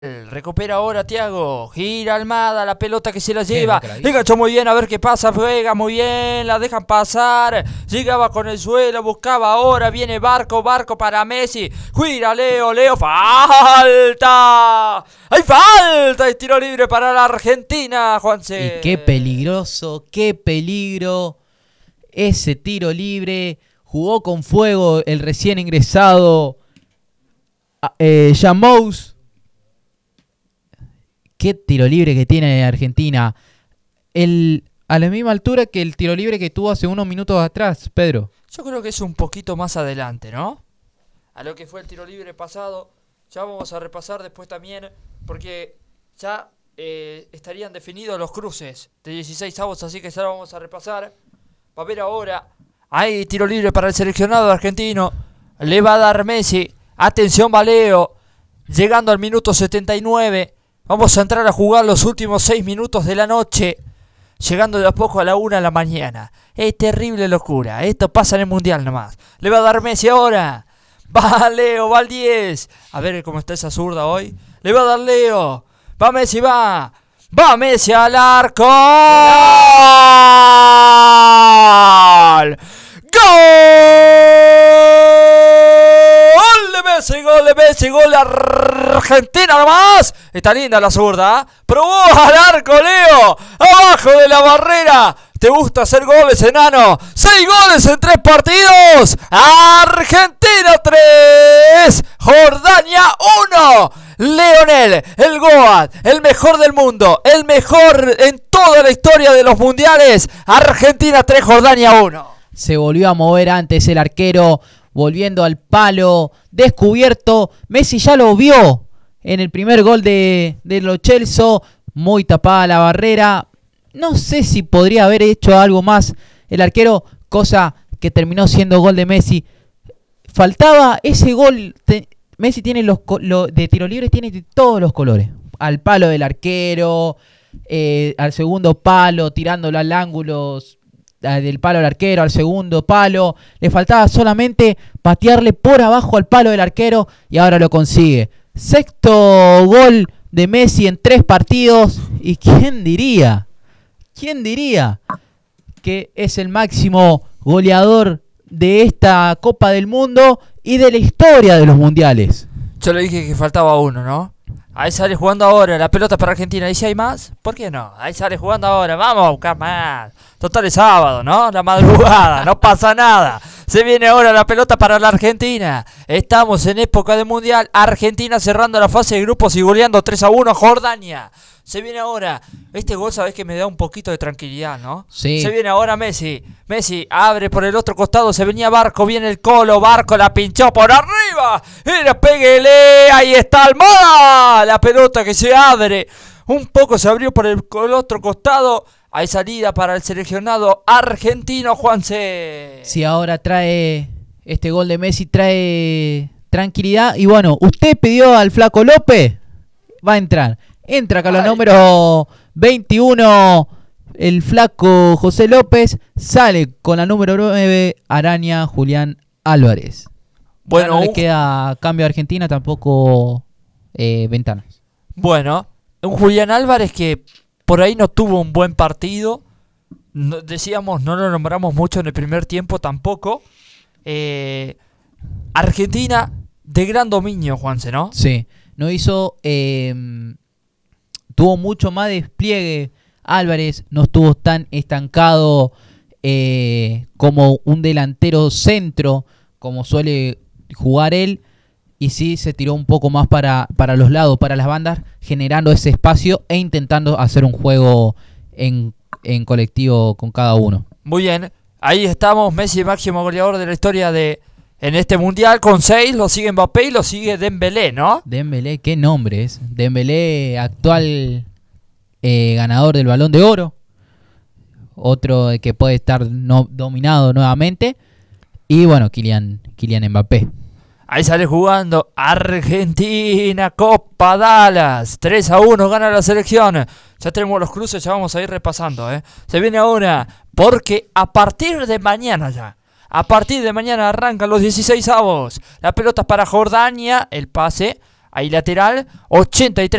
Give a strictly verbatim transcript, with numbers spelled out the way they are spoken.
Recupera ahora Thiago, gira Almada, la pelota que se la lleva, enganchó muy bien, a ver qué pasa, juega muy bien, la dejan pasar, llegaba con el suelo, buscaba ahora, viene Barco, Barco para Messi, gira Leo, Leo, falta, hay falta, y tiro libre para la Argentina, Juanse. Y qué peligroso, qué peligro ese tiro libre, jugó con fuego el recién ingresado eh, Jamous. Qué tiro libre que tiene Argentina. El, a la misma altura que el tiro libre que tuvo hace unos minutos atrás, Pedro. Yo creo que es un poquito más adelante, ¿no? A lo que fue el tiro libre pasado. Ya vamos a repasar después también, porque ya eh, estarían definidos los cruces de dieciséis avos, así que ya lo vamos a repasar. Va a ver ahora. Hay tiro libre para el seleccionado argentino. Le va a dar Messi. Atención, Valeo. Llegando al minuto setenta y nueve. Vamos a entrar a jugar los últimos seis minutos de la noche, llegando de a poco a la una de la mañana. Es terrible locura, esto pasa en el Mundial nomás. Le va a dar Messi ahora. Va Leo, va el diez. A ver cómo está esa zurda hoy. Le va a dar Leo. Va Messi, va. Va Messi al arco. ¡Gol! ¡Gol de Messi! ¡Gol de Messi! ¡Gol de Argentina nomás! Está linda la zurda, ¿eh? Probó al arco, Leo. Abajo de la barrera. ¿Te gusta hacer goles, enano? ¡Seis goles en tres partidos! ¡Argentina tres! ¡Jordania uno! Lionel, el Goat, el mejor del mundo, el mejor en toda la historia de los mundiales. Argentina tres, Jordania uno. Se volvió a mover antes el arquero, volviendo al palo, descubierto. Messi ya lo vio en el primer gol de, de Lo Celso, muy tapada la barrera. No sé si podría haber hecho algo más el arquero, cosa que terminó siendo gol de Messi. Faltaba ese gol. Te, Messi tiene los lo, de tiro libre, tiene de todos los colores. Al palo del arquero, eh, al segundo palo, tirándolo al ángulo del palo al arquero, al segundo palo. Le faltaba solamente patearle por abajo al palo del arquero y ahora lo consigue. Sexto gol de Messi en tres partidos. ¿Y quién diría? ¿Quién diría que es el máximo goleador de esta Copa del Mundo y de la historia de los mundiales? Yo le dije que faltaba uno, ¿no? Ahí sale jugando ahora, la pelota para Argentina. ¿Y si hay más? ¿Por qué no? Ahí sale jugando ahora, vamos a buscar más. Total es sábado, ¿no? La madrugada, no pasa nada. Se viene ahora la pelota para la Argentina. Estamos en época de mundial. Argentina cerrando la fase de grupos y goleando tres a uno a Jordania. Se viene ahora. Este gol, sabes que me da un poquito de tranquilidad, ¿no? Sí. Se viene ahora Messi. Messi abre por el otro costado. Se venía Barco. Viene el Colo. Barco la pinchó por arriba. Era péguele. Ahí está Almada. La pelota que se abre. Un poco se abrió por el, el otro costado. Hay salida para el seleccionado argentino, Juanse. Sí, ahora trae este gol de Messi, trae tranquilidad. Y bueno, usted pidió al Flaco López, va a entrar. Entra con el número veintiuno, el Flaco José López. Sale con la número nueve, Araña Julián Álvarez. Bueno, no le queda cambio a Argentina, tampoco eh, ventanas. Bueno, un Julián Álvarez que por ahí no tuvo un buen partido. No, decíamos, no lo nombramos mucho en el primer tiempo tampoco. Eh, Argentina de gran dominio, Juanse, ¿no? Sí, no hizo... Eh, tuvo mucho más despliegue. Álvarez no estuvo tan estancado eh, como un delantero centro, como suele jugar él. Y sí se tiró un poco más para, para los lados, para las bandas, generando ese espacio e intentando hacer un juego en, en colectivo con cada uno. Muy bien, ahí estamos, Messi máximo goleador de la historia de en este mundial con seis, lo sigue Mbappé y lo sigue Dembélé, ¿no? Dembélé, qué nombre es. Dembélé, actual eh, ganador del Balón de Oro. Otro que puede estar no, dominado nuevamente. Y bueno, Kylian, Kylian Mbappé. Ahí sale jugando Argentina, Copa Dallas. tres a uno gana la selección. Ya tenemos los cruces, ya vamos a ir repasando, ¿eh? Se viene ahora, porque a partir de mañana ya, a partir de mañana arrancan los dieciséis avos. La pelota para Jordania, el pase ahí lateral, ochenta y tres